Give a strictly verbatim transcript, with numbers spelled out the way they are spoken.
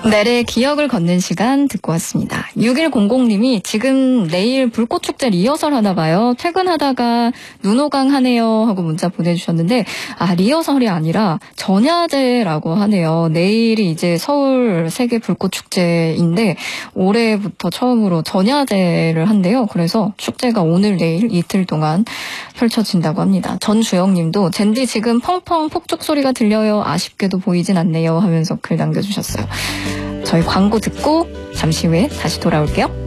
내래 기억을 걷는 시간 듣고 왔습니다. 육일공공님이 지금 내일 불꽃축제 리허설 하나 봐요. 퇴근하다가 눈호강 하네요 하고 문자 보내주셨는데, 아, 리허설이 아니라 전야제라고 하네요. 내일이 이제 서울 세계 불꽃축제인데 올해부터 처음으로 전야제를 한대요. 그래서 축제가 오늘 내일 이틀 동안 펼쳐진다고 합니다. 전주영님도 젠디 지금 펑펑 폭죽 소리가 들려요. 아쉽게도 보이진 않네요 하면서 글 남겨주셨어요. 저희 광고 듣고 잠시 후에 다시 돌아올게요.